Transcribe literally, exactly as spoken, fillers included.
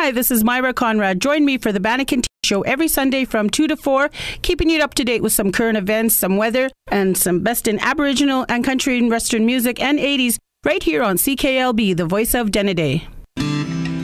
Hi, this is Myra Conrad. Join me for the Banneker Show every Sunday from two to four, keeping you up to date with some current events, some weather, and some best in Aboriginal and country and Western music and eighties right here on C K L B, the voice of Denneday.